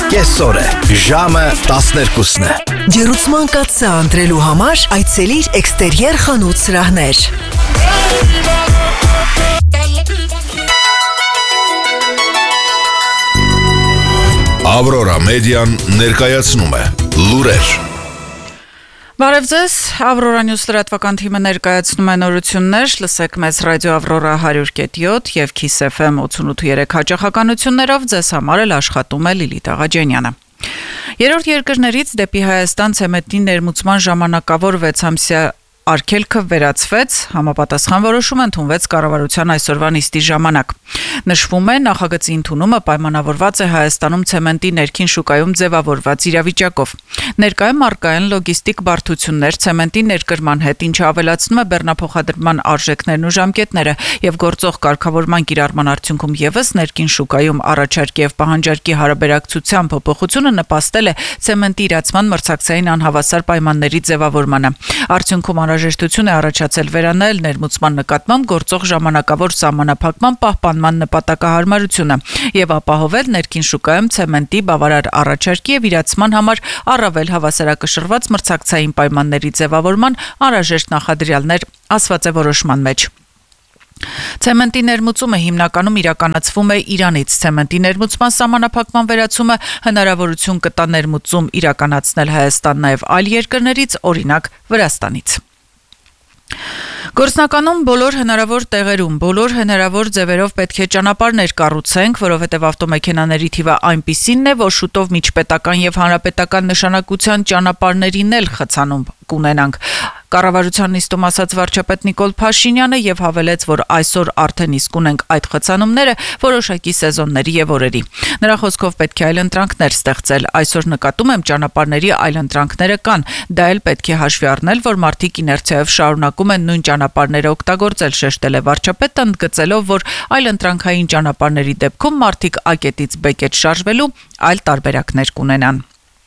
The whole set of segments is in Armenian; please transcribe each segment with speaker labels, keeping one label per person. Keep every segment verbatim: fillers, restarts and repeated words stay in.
Speaker 1: կեսօր է, ժամը տասներկուսն է։
Speaker 2: Ջերուցման կաթսա ընտրելու համար այցելիր էքստերիեր խանութ սրահներ։
Speaker 3: Ավրորա մեդիան ներկայացնում է լուրեր։
Speaker 4: Բարև ձեզ, Ավրորա Նյուս լրատվական թիմը ներկայացնում է նորություններ, լսեք մեզ ռադիո Ավրորա հարյուր կետ յոթ եւ Kiss F M ութանասուն ու երեք հաճախականություններով, ձեզ համար էլ աշխատում է Լիլիթ Աղաջանյանը։ Երրորդ երկրներից դեպի Հայաստան ցեմենտի ներմուծման ժամանակավոր վեց ամսյա արգելքը վերացվեց, համապատասխան որոշում ընդունվեց կառավարության այսօրվա նիստի ժամանակ։ Նշվում է, նախագծի ընդունումը պայմանավորված է Հայաստանում ցեմենտի ներքին շուկայում ձևավորված իրավիճակով։ Ներկայում առկա են լոգիստիկ բարդություններ ցեմենտի ներկրման հետ, ինչը ավելացնում է բեռնափոխադրման արժեքներն ու ժամկետները եւ գործող կարգավորման կիրառման արդյունքում եւս ներքին շուկայում առաջարկի եւ պահանջարկի հարաբերակցության փոփոխությունը նպաստել է ցեմենտի իրացման մրցակցային անհավասար պայմանների ձևավորմանը։ Արդյունքում անհրաժեշտություն է առաջացել վերանել ներմուծման նկատմամբ գործող ժամանակավոր սահմանափակման պահպանման նպատակահարմարությունը եւ ապահովել ներքին շուկայում ցեմենտի բավարար առաջարկի եւ իրացման համար առավել հավասարակշռված մրցակցային պայմանների ձևավորման անհրաժեշտ նախադրյալներ ասված է որոշման մեջ։ Ցեմենտի ներմուծումը հիմնականում իրականացվում է Իրանից։ Ցեմենտի ներմուծման սահմանափակման վերացումը հնարավորություն կտա ներմուծում իրականացնել Հայաստան նաև այլ երկրներից, օրինակ Վրաստանից։ Գործնականում բոլոր հնարավոր տեղերում, բոլոր հնարավոր ձևերով պետք է ճանապարհներ կառուցենք, որովհետև ավտոմեքենաների թիվը այնպիսինն է, որ շուտով միջպետական եւ հանրապետական նշանակության ճանապարհներին էլ խցանում կունենանք։ Կառավարության նիստում ասաց վարչապետ Նիկոլ Փաշինյանը եւ հավելեց, որ այսօր արդեն իսկ ունենք այդ խցանումները որոշակի սեզոնների եւ օրերի։ Նրա խոսքով պետք է այլընտրանքներ ստեղծել։ Այսօր նկատում եմ ճանապարհների այլընտրանքները կան, դա էլ պետք է հաշվի առնել, որ մարդիկ իներցիայով շարունակում են նույն ճանապարհները օգտագործել, շեշտել է վարչապետը, ընդգծելով, որ այլընտրանքային ճանապարհների դեպքում մարդիկ A կետից B կետ շարժվելու այլ տարբերակներ կունենան։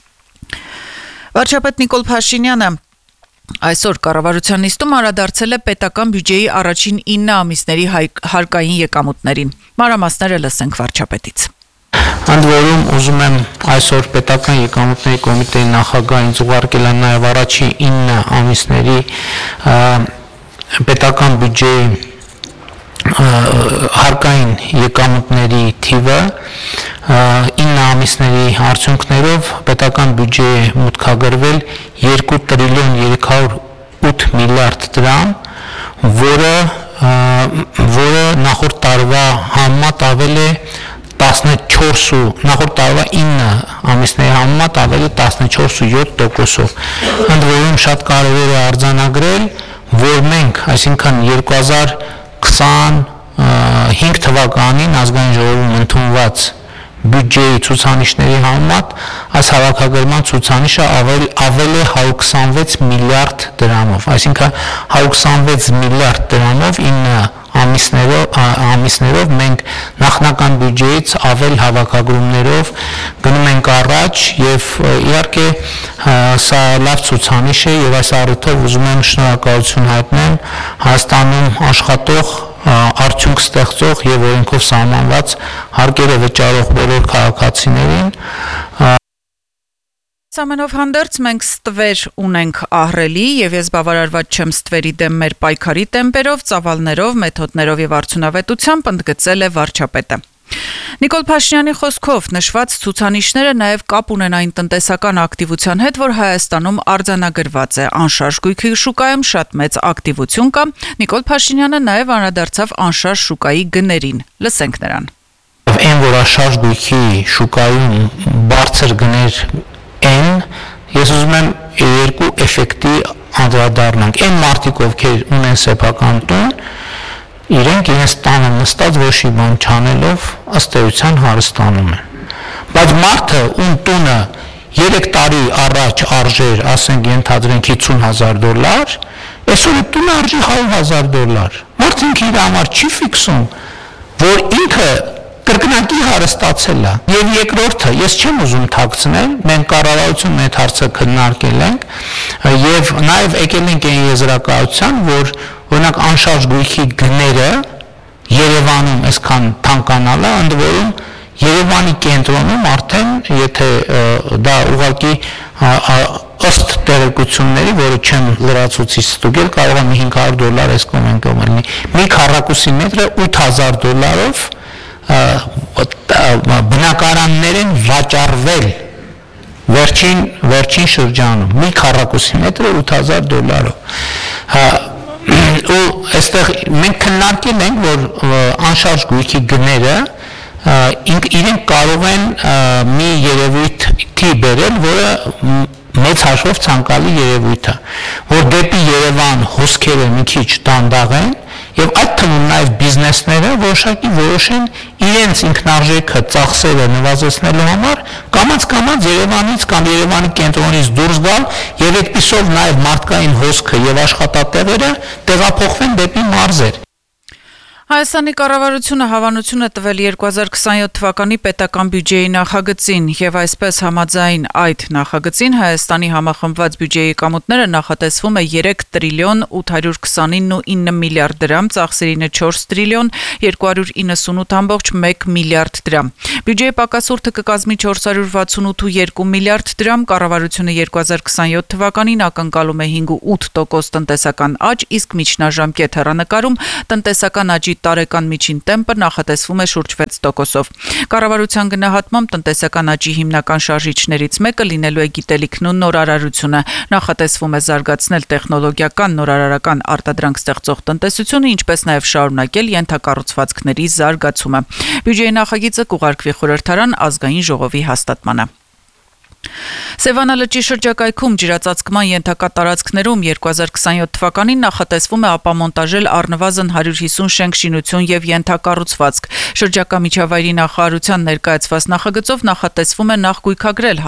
Speaker 4: Վարչապետ Նիկոլ Փաշինյանը այսօր կառավարության նիստում անդրադարձել է պետական բյուջեի առաջին ինը ամիսների հարկային եկամուտներին։ Մանրամասները լսենք վարչապետից։
Speaker 5: Ընդ որում ուզում եմ այսօր պետական եկամուտների կոմիտեի նախագահին ուղարկել եմ նաև առաջին ինը ամիսների պետական բյուջեի հարկային եկամուտների թիվը ինը ամիսների արդյունքներով պետական բյուջեի մուտքագրվել երկու տրիլիոն երեք հարյուր ութ միլիարդ դրամ, որը որը նախորդ տարվա համեմատ ավել է տասնչորս ու նախորդ տարվա ինը ամիսների համեմատ ավել է տասնչորս ու յոթ տոկոսով։ Ընդ որում շատ կարևոր է արձանագրել, որ մենք, այսինքն երկու հազար քսանհինգ թվականին ազգային ժողովում ընդունված բյուջեի ցուցանիշների համեմատ այս հավաքագրման ցուցանիշը ավել, ավել է հարյուր քսանվեց միլիարդ դրամով, այսինքն հարյուր քսանվեց միլիարդ դրամով ինը ամիսներով, ամիսներով մենք նախնական բյուջեից ավել հավաքագրումներով գնում ենք առաջ եւ իհարկե սա լավ ցուցանիշ է եւ այս առիթով ուզում եմ շնորհակալություն հայտնել Հայաստանում աշխատող արդյունք ստեղծող եւ օրենքով սահմանված հարկերը վճարող բոլոր քաղաքացիներին։
Speaker 4: Սամենով հանդերձ մենք ստվեր ունենք ահռելի եւ ես բավարարված չեմ ստվերի դեմ մեր պայքարի տեմպերով, ծավալներով, մեթոդներով եւ արդյունավետությամբ, ընդգծել է վարչապետը։ Նիկոլ Փաշինյանի խոսքով նշված ցուցանիշները նաև կապ ունենային տնտեսական ակտիվության հետ, որ Հայաստանում արձանագրված է։ Անշարժ գույքի շուկայում շատ մեծ ակտիվություն կա։ Նիկոլ Փաշինյանը նաև անդրադարձավ անշարժ շուկայի գներին։ Լսենք նրան։
Speaker 5: Այն որ անշարժ գույքի շուկայում բարձր գներ են, ես ուզում եմ երկու էֆեկտի անդրադառնանք։ Այն մարդիկ, ովքեր ունեն սեփական տուն, իրենք իրենց տանը նստած ոչ մի բան չանելով ըստ էության հարստանում են։ Բայց մարդը, ում տունը երեք տարի առաջ արժեր, ասենք ենթադրենք հիսուն հազար դոլար, այսօր այդ տունը արժի հարյուր հազար դոլար։ Մարդը ինքը իր համար չի ֆիքսում, որ ինքը կրկնակի հարստացել է։ Եվ երկրորդը, ես չեմ ուզում թաքցնել, մենք կառավարությունն այդ հարցը քննարկել ենք եւ նաեւ եկել ենք այն եզրակացության, որ օրինակ անշարժ գույքի գները Երևանում այսքան թանկանալը, ընդ որում Երևանի կենտրոնում արդեն եթե դա ուղղակի ըստ տեղեկությունների, որը չեմ լրացուցիչ ստուգել, կարող է հինգ հարյուր դոլար այս կողմեն կողմ լինի։ Մի քառակուսի մետրը ութ հազար դոլարով բնակարաններ են վաճառվել վերջին վերջին շրջանում։ Մի քառակուսի մետրը ութ հազար դոլարով։ Ու այստեղ մենք քննարկել ենք, որ անշարժ գույքի գները իրենք կարող են մի երևույթի բերել, որը մեծ հաշվով ցանկալի երևույթ է, որ դեպի Երևան հոսքերը մի քիչ դանդաղ են եւ այդ թվում նաեւ բիզնեսները որոշակի որոշեն իրենց ինքնարժեքը ծախսերը նվազեցնելու համար կամաց-կամաց Երևանից կամ Երևանի կենտրոնից դուրս գալ եւ այդպիսով նաեւ մարդկային հոսքը եւ աշխատատեղերը տեղափոխվեն դեպի մարզեր։
Speaker 4: Հայաստանի կառավարությունը հավանություն է տվել երկու հազար քսաներորդ թվականի պետական բյուջեի նախագծին եւ այսպես համաձայն այդ նախագծին Հայաստանի համախմբված բյուջեի կամուտները նախատեսվում է երեք տրիլիոն ութ հարյուր քսանինը միլիարդ դրամ, ծախսերինը չորս տրիլիոն երկու հարյուր իննսունութ կόμma մեկ միլիարդ դրամ։ Բյուջեի պակասուրդը կկազմի չորս հարյուր վաթսունութ կόμma երկու միլիարդ դրամ, կառավարությունը երկու հազար քսաներորդ թվականին ակնկալում է հինգ կόμma ութ տոկոս տնտեսական աճ, իսկ միջնաժամկետ հեռանկարում տնտեսական աճի տարեկան միջին տեմպը նախատեսվում է շուրջ վեց տոկոսով։ Կառավարության գնահատմամբ տնտեսական աճի հիմնական շարժիչներից մեկը լինելու է գիտելիքն ու նորարարությունը։ Նախատեսվում է զարգացնել տեխնոլոգիական նորարարական արտադրանք ստեղծող տնտեսությունը, ինչպես նաև շարունակել ենթակառուցվածքների զարգացումը։ Բյուջեի նախագիծը կուղարկվի խորհրդարան ազգային ժողովի հաստատմանը։ Սևանա լճի շրջակայքում ջրածածկման ենթակա տարածքներում երկու հազար քսաներորդ թվականին նախատեսվում է ապամոնտաժել առնվազն հարյուր հիսուն շենք, շինություն եւ ենթակառուցվածք։ Շրջակա միջավայրի նախարարության ներկայացված նախագծով նախատեսվում է նախկույքագրել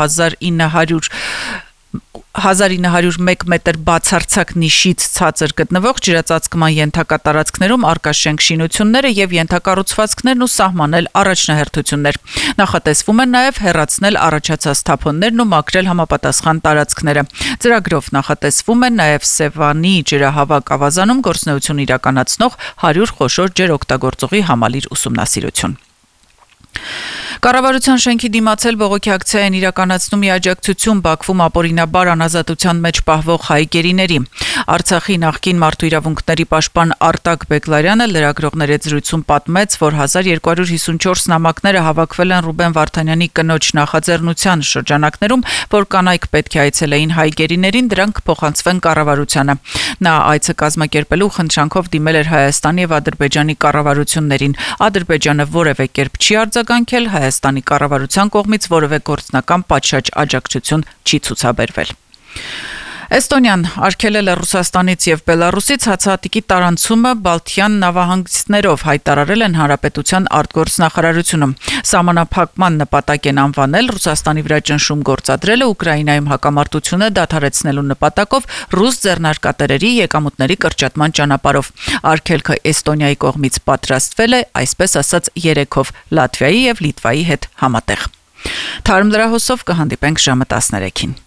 Speaker 4: հազար ինը հարյուր մեկ մետր բացարձակ նիշից ցածր գտնվող ջրածածկման ենթակա տարածքներում արկա շենք շինությունները եւ ենթակառուցվածքներն ու սահմանել առաջնահերթություններ։ Նախատեսվում է նաեւ հեռացնել առաջացած թափոններն ու մաքրել համապատասխան տարածքները։ Ծրագրով նախատեսվում է նաեւ Սևանի ջրահավաք ավազանում գործունեություն իրականացնող հարյուր խոշոր ջերօգտագործողի համալիր ուսումնասիրություն։ Կառավարության շենքի դիմացել բողոքի ակցիա են իրականացնում ի աջակցություն Բաքվում ապօրինաբար անազատության մեջ պահվող հայ գերիների։ Արցախի նախկին մարդու իրավունքների պաշտպան Արտակ Բեգլարյանը լրագրողների հետ զրույցում պատմեց, որ հազար երկու հարյուր հիսունչորս նամակները հավաքվել են Ռուբեն Վարդանյանի կնոջ նախաձեռնության շրջանակներում, որ կանայք պետք է այցելեին հայ գերիներին, դրանք կփոխանցվեն կառավարությանը։ Նա այցը կազմակերպելու խնդրանքով դիմել էր Հայաստանի եւ Ադրբեջանի կառավարություններին։ Ադրբեջանը որևէ կերպ չի արձագանքել, Հայաստանի կառավարության կողմից որևէ գործնական պատշաճ աջակցություն չի ցուցաբերվել։ Էստոնիան արգելել է Ռուսաստանից եւ Բելարուսից հացահատիկի տարանցումը Բալթյան նավահանգիստներով, հայտարարել են Հանրապետության արտգործնախարարությունում։ Սահմանափակման նպատակ են անվանել Ռուսաստանի վրա ճնշում գործադրելը Ուկրաինայում հակամարտությունը դադարեցնելու նպատակով ռուս ձեռնարկատերերի եկամուտների կրճատման ճանապարհով։ Արգելքը Էստոնիայի կողմից պատրաստվել է, այսպես ասած, երեքով Լատվիայի եւ Լիտվայի հետ համատեղ։ Թարմ լրահոսով կհանդիպենք ժամը տասներեքին։